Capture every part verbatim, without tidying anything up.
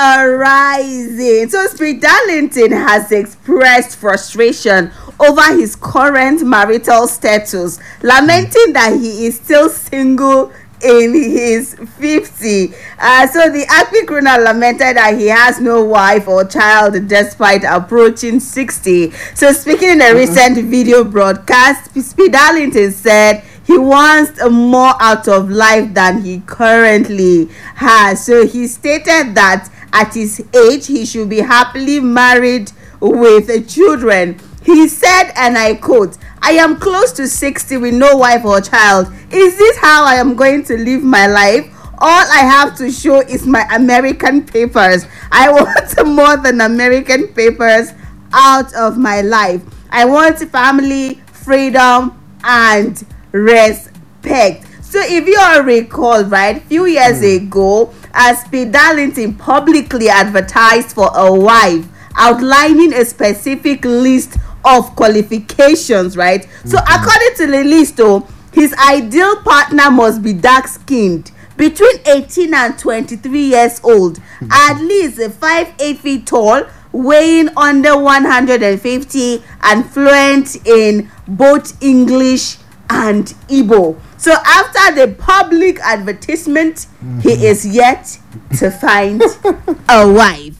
arising. So Speed Darlington has expressed frustration over his current marital status, lamenting that he is still single in his fifty. Uh, so the Acme crooner lamented that he has no wife or child despite approaching sixty. So speaking in a recent video broadcast, Speed Darlington said he wants more out of life than he currently has. So he stated that at his age, he should be happily married with children. He said, and I quote, "I am close to sixty with no wife or child. Is this how I am going to live my life? All I have to show is my American papers. I want more than American papers out of my life. I want family, freedom, and respect." So if you all recall, right, a few years mm. ago, as Speed Darlington publicly advertised for a wife, outlining a specific list of qualifications, right? Mm-hmm. So according to the list, though, his ideal partner must be dark-skinned, between eighteen and twenty-three years old, mm-hmm. at least five eight feet tall, weighing under one hundred fifty, and fluent in both English and Igbo. So after the public advertisement, mm-hmm. he is yet to find a wife.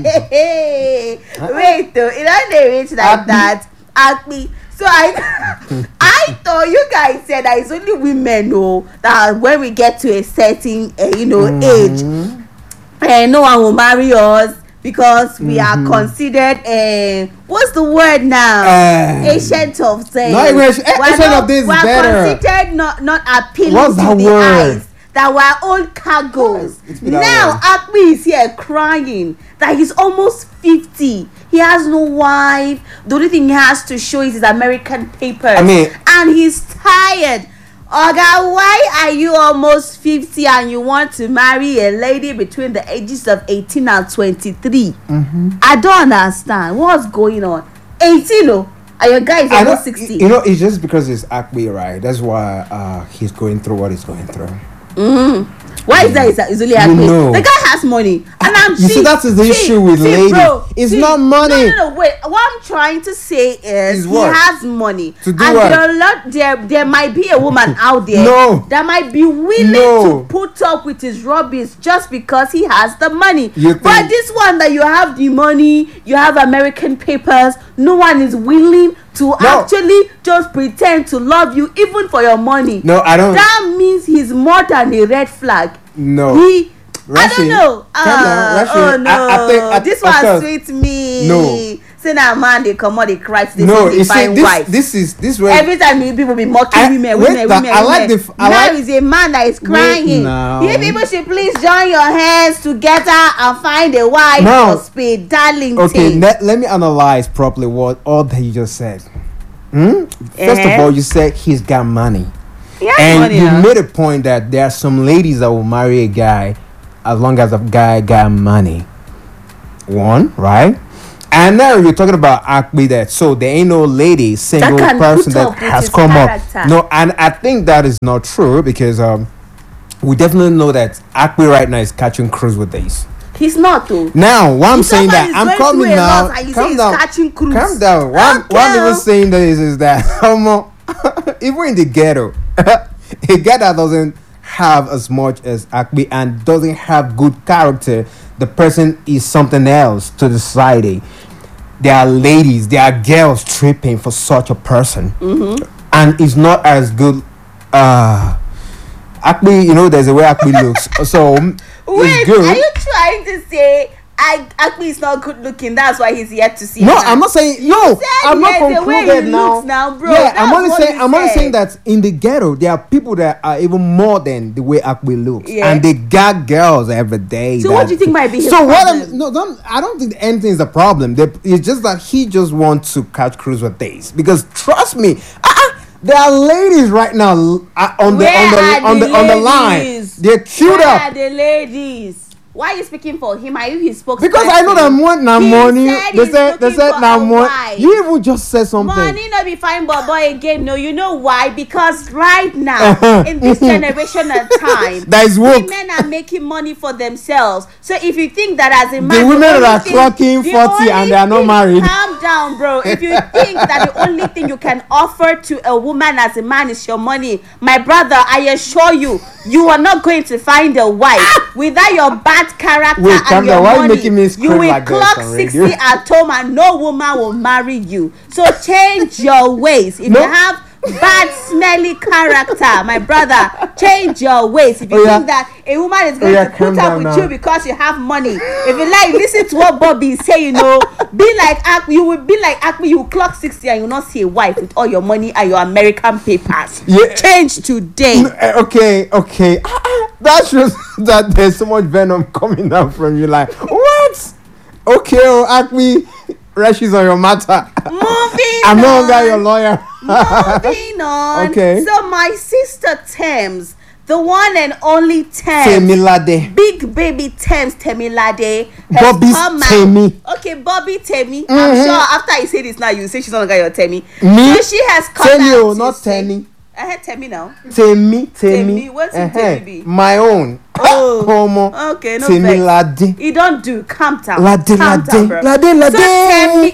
Wait, though, it only reach like Acme. That. Acme. So I, I thought you guys said that it's only women know that when we get to a certain, uh, you know, mm-hmm. age, uh, no one will marry us because we mm-hmm. are considered a uh, what's the word now? Uh, ancient of days. No, ancient of days is better. We're considered not not appealing what's to that the word? eyes. That were old cargoes. Now Acme is here crying that he's almost fifty. He has no wife. The only thing he has to show is his American papers. I mean, and he's tired. Oga, why are you almost fifty and you want to marry a lady between the ages of eighteen and twenty-three? Mm-hmm. I don't understand. What's going on? eighteen, oh. And your guy is almost sixty. You know, it's just because it's Acme, right? That's why uh, he's going through what he's going through. Mm-hmm. Why is that? Is that easily Acme? know. The guy has money, and I'm. You cheap, see, that's the cheap, issue with cheap, ladies. Bro, it's cheap. not money. No, no, no. Wait. What I'm trying to say is, is he what? has money, to do and what? there are a lot. There, there might be a woman out there no. that might be willing no. to put up with his rubbish just because he has the money. You think- but this one that you have the money, you have American papers. No one is willing to no. actually just pretend to love you, even for your money. No, I don't. That means he's more than a red flag. No. He, Rashi, I don't know. Uh, oh no, I, I think, I, this one one sweet me. No. Say now, man, they come out, they cry. They no, say you they see, find this, wife. this is this way. Every time you people be mocking I, women, wait, women, that, women, I women. like the. I now like, is a man that is crying. now. You people should please join your hands together and find a wife now, for Speed Darlington. Okay, let, let me analyze properly what all that you just said. Hmm? First uh-huh. of all, you said he's got money. Yeah, and money you now. made a point that there are some ladies that will marry a guy as long as the guy got money. One, right? And now you're talking about Acme that so there ain't no lady, single that person that has come character. up. No, and I think that is not true because um we definitely know that Acme right now is catching cruise with this. He's not though. Now, why I'm If saying that somebody's I'm going coming through a now. lot and you say Calm he's down. catching cruise. Calm down. Why I'm, why I'm Okay. even saying this is that um, even in the ghetto, a guy that doesn't have as much as Acme and doesn't have good character, the person is something else to the society. There are ladies, there are girls tripping for such a person, Mm-hmm. and it's not as good. Uh, Acme, you know, there's a way Acme looks, so Wait, it's good. are you trying to say I Acme is not good looking? That's why he's yet to see. No, her? I'm not saying no. said I'm not yes, the way concluded he now. looks now, bro. Yeah, That's I'm only what saying. you I'm only said. saying that in the ghetto there are people that are even more than the way Acme looks, Yeah. and they got girls every day. So that- what do you think might be his So what? problem? I'm, no, don't, I don't think anything is a problem. They, it's just that he just wants to catch cruise with days. Because trust me, uh-uh, there are ladies right now uh, on the Where on the are on the, the on the line. ladies? They're queued Where up. are the ladies? Why are you speaking for him? Are you his spokesperson? Because I know that money, now He money. said They he's said, they looking said for now a money. wife. You even just said something. Money no be fine, but boy again, no. You know why? Because right now, Uh-huh. in this generation and time, That is woke. women are making money for themselves. So if you think that as a man, The women only that are thing- clocking the forty only and they are not thing- married. Calm down, bro. If you think that the only thing you can offer to a woman as a man is your money, my brother, I assure you, you are not going to find a wife without your bad character Wait, and calm your down. Why are you money. making me You scream will like this clock on sixty radio? at home and no woman will marry you. So change your ways. If No. you have bad smelly character, my brother, change your ways. If you Oh, yeah. think that a woman is going Oh, yeah, to calm put up down with now. you because you have money, if you like, listen to what Bobby is saying. You know, be like Acme. You will be like Acme. You will clock sixty and you will not see a wife with all your money and your American papers. Yeah. Change today. No, eh, okay, okay. Ah, ah, that shows that there's so much venom coming out from you. Like, what? Okay, oh, Acme, rashes on your matter. Moving I'm no on. longer your lawyer. Moving on. Okay. So my sister Thames, the one and only Thames, Temilade. big baby Thames Temilade, has Bobby's come Temi. out. Okay, Bobby Temi. Mhm. I'm sure after I say this now, you say she's not gonna your Temi. Me? So she has come Temi, out. oh, to not say- Temi. I had Temi now. Temi, Temi. Temi, what's in Eh-heh. Temi be? My own. Oh, Homo. okay, no Temilade. You don't do. Calm down. Lade, Calm down, lade, bro. lade, lade. So Temi.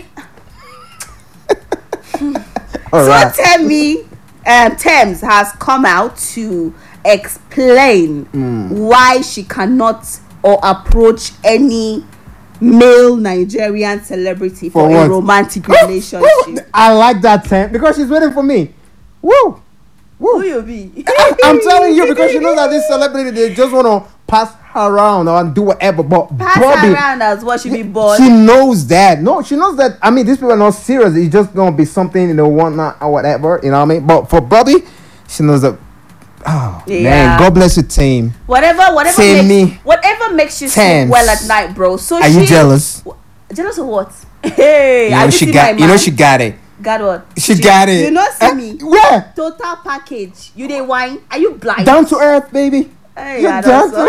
All So right. Temi, um, Thames has come out to explain Hmm. why she cannot or approach any male Nigerian celebrity for, For a what? romantic Woo, relationship. I like that term because she's waiting for me. Woo. Who Woo. you be? I'm telling you because she knows that this celebrity they just want to pass her around or do whatever. But Pass Bobby, her around as what she be born. she knows that. No, she knows that. I mean, these people are not serious. It's just gonna be something, you know, whatnot or whatever. You know what I mean? But for Bobby, she knows that. Oh Yeah. man, God bless your team. Whatever, whatever Temi. makes, whatever makes you sleep Thames. well at night, bro. So Are she, you jealous? Jealous of what? Hey, You have know you she seen got. my You know man? she got it. Got what? She got it. You not see Eh, me. Where? Total package. You dey wine? Are you blind? Down to earth, baby. Hey, You yeah, down that's to all.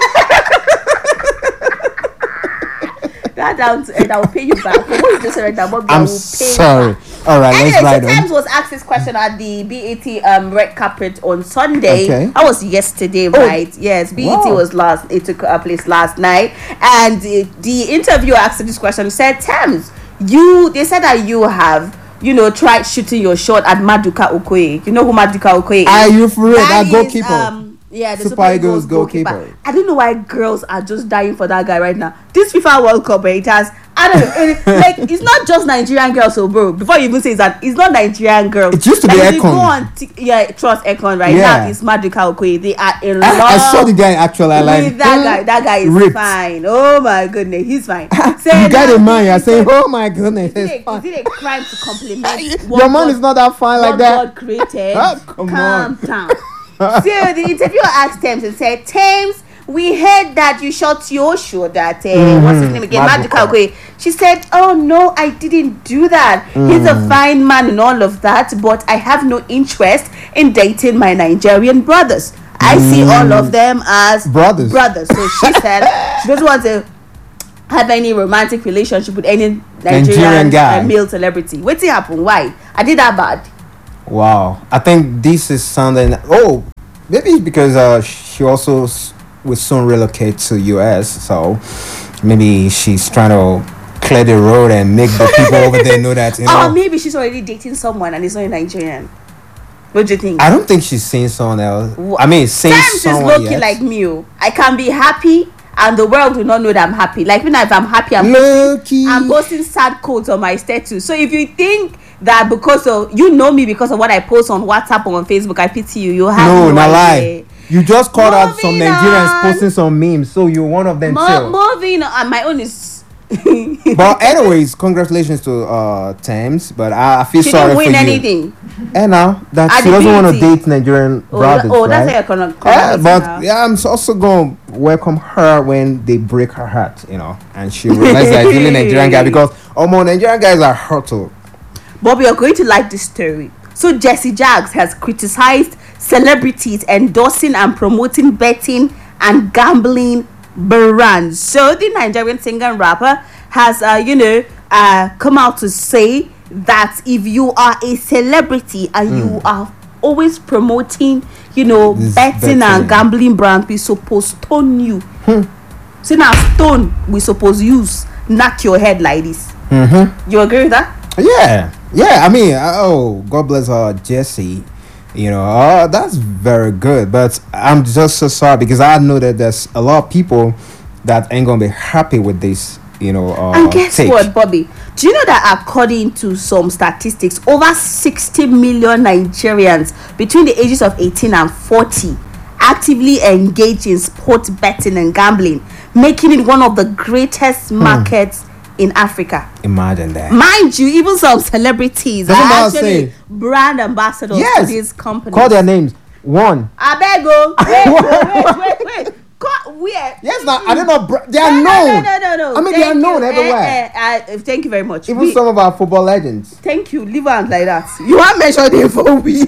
earth. That down to earth, I will pay you back. For what you just said, that Bobby, I I'm will pay sorry. you back. All right, Anyway, let's so ride Thames on. was asked this question at the B E T um red carpet on Sunday. Okay. That was yesterday, right? Yes, B E T wow. was last. It took uh, place last night, and the, the interviewer asked this question. Said, "Thames, you." They said that you have, you know, tried shooting your shot at Maduka Okoye. You know who Maduka Okoye is? Are you for real? That is, goalkeeper. um, yeah, the Super Super, Eagles Eagles goalkeeper. goalkeeper. I don't know why girls are just dying for that guy right now. This FIFA World Cup, eh, it has. I don't know. it- like it's not just Nigerian girls, so bro. Before you even say that, it's not Nigerian girls. It used to like, be if you Ekon. go on Tik- yeah, trust Ekon right Yeah. now. It's Maduka Okoye. They are in love. I, I saw the guy actually. I like with that guy. That guy is ripped. fine. Oh my goodness, he's fine. You Say got now, a man. You're is saying, it- "Oh my goodness, Is it's it, a, fine." is it a crime to compliment Your man God- is not that fine like what that. God created? Ah, come Calm on. down. So the interviewer asked Thames and said, Thames, we heard that you shot your shoulder at uh, what's his name again, Maduka. Maduka Okoye. She said, oh no, I didn't do that. He's a fine man and all of that, but I have no interest in dating my Nigerian brothers. I see all of them as Brothers. Brothers. So she said she doesn't want to have any romantic relationship with any Nigerian, Nigerian guy. uh, male celebrity. What's it happen? Why? I did that bad. Wow, I think this is something. Oh, maybe it's because uh, she also s- will soon relocate to U S, so maybe she's trying to clear the road and make the people over there know that you know. Or maybe she's already dating someone and it's not a Nigerian. What do you think? I don't think she's seen someone else. Wha- I mean, seeing Thames is someone low-key yet. like me. oh. I can be happy and the world will not know that I'm happy. Like when if I'm happy, I'm Low-key. I'm posting sad quotes on my status. So if you think that because of you know me because of what I post on WhatsApp or on Facebook, I pity you. You have No, no, not idea. lie. You just called out some Moving Nigerians on. posting some memes, so you're one of them Mo- too. moving on, my own is. But anyways, congratulations to uh Thames. But I, I feel She sorry didn't win for you. anything. And now that At she the doesn't want to B E T. date Nigerian Oh, brothers, oh that's right? how you're gonna. Yeah, now. but yeah, I'm also going to welcome her when they break her heart, you know, and she realizes that it's really Nigerian guy because oh my Nigerian guys are hurtful. Bobby, you're going to like this story. So Jesse Jaggs has criticized celebrities endorsing and promoting betting and gambling brand. So the Nigerian singer and rapper has, uh, you know, uh, come out to say that if you are a celebrity and mm. you are always promoting, you know, betting, betting and gambling brand, we suppose stone you. Hmm. So now stone we suppose use knock your head like this. Mm-hmm. You agree with that? Yeah, yeah. I mean, oh, God bless her, Jesse. You know, uh, that's very good. But I'm just so sorry because I know that there's a lot of people that ain't gonna be happy with this. You know, uh, and guess take. what, Bobby? Do you know that according to some statistics, over sixty million Nigerians between the ages of eighteen and forty actively engage in sports betting and gambling, making it one of the greatest hmm. markets in Africa. Imagine that. Mind you, even some celebrities That's are actually brand ambassadors yes. to these companies. Call their names. One. Abego. Wait, wait, wait, wait. God, where? Yes, now I don't know. Br- they are no, known. No, no, no, no. I mean, thank they are known you. everywhere. Uh, uh, uh, thank you very much. Even we, some of our football legends. Thank you. Leave out like that. You want to mention them for me?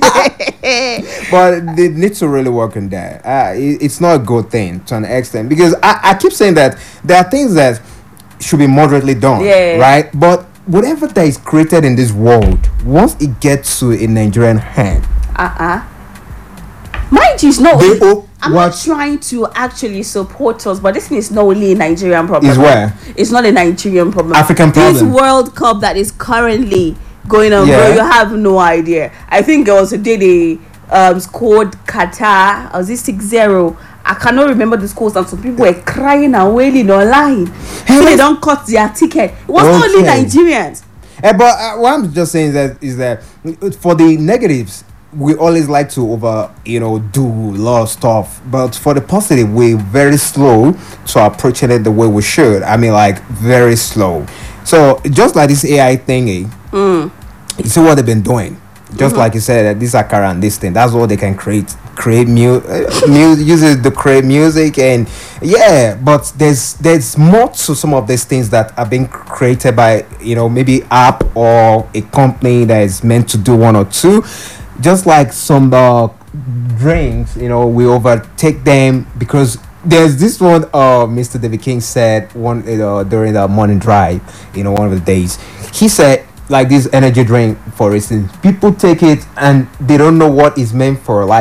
But they need to really work on that. Uh, it, it's not a good thing to an extent because I, I keep saying that there are things that should be moderately done. Yeah. Right. But whatever that is created in this world, once it gets to a Nigerian hand. Uh uh Mind you, it's not. They o- I'm what? not trying to actually support us, but this is not only a Nigerian problem. Is where? It's not a Nigerian problem. African problem. This World Cup that is currently going on, yeah. bro, you have no idea. I think it was the day they um, scored Qatar. Was it six zero? I cannot remember the scores, and some people were crying and wailing online. Hey, so they don't cut their ticket. It was okay. Not only Nigerians. Uh, but uh, what I'm just saying is that is that for the negatives, we always like to over, you know, do a lot of stuff. But for the positive, we're very slow to approaching it the way we should. I mean, like, very slow. So, just like this A I thingy, mm. you see what they've been doing. Just mm-hmm. like you said, that this Akara and this thing, that's what they can create. Create mu- uh, mu- uses to create music. And, yeah, but there's there's more to some of these things that are being created by, you know, maybe app or a company that is meant to do one or two. Just like some uh, drinks, you know, we overtake them because there's this one. Uh, Mister David King said one uh, during the morning drive, you know, one of the days. He said, like this energy drink, for instance, people take it and they don't know what it's meant for. Like